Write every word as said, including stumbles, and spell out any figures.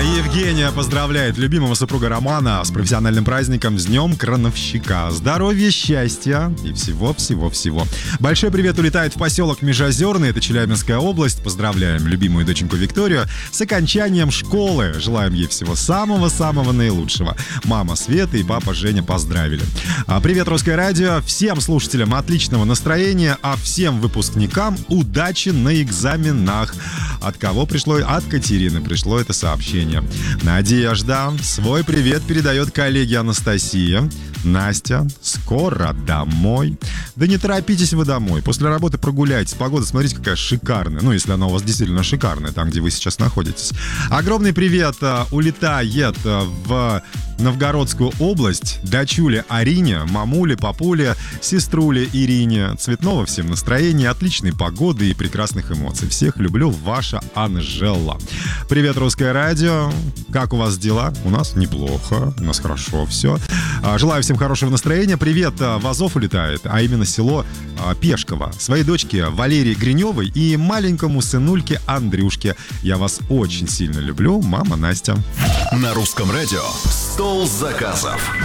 Евгения поздравляет любимого супруга Романа с профессиональным праздником, с Днем Крановщика. Здоровья, счастья и всего-всего-всего. Большой привет улетает в поселок Межозерный, это Челябинская область. Поздравляем любимую доченьку Викторию с окончанием школы. Желаем ей всего самого-самого наилучшего. Мама Света и папа Женя поздравили. Привет, Русское радио. Всем слушателям отличного настроения, а всем выпускникам удачи на экзаменах. От кого пришло? От Катерины пришло это сообщение. Надежда свой привет передает коллеге Анастасия. Настя, скоро домой. Да не торопитесь вы домой. После работы прогуляйтесь. Погода, смотрите, какая шикарная. Ну, если она у вас действительно шикарная, там, где вы сейчас находитесь. Огромный привет uh, улетает uh, в Новгородскую область дочуле Арине, мамуле, папуле, сеструле Ирине. Цветного всем настроения, отличной погоды и прекрасных эмоций. Всех люблю, ваша Анжела. Привет, Русское радио. Как у вас дела? У нас неплохо, у нас хорошо все. Желаю всем хорошего настроения. Привет, в Азов улетает, а именно село Пешково. Своей дочке Валерии Гриневой и маленькому сынульке Андрюшке. Я вас очень сильно люблю, мама Настя. На Русском радио «Стол заказов».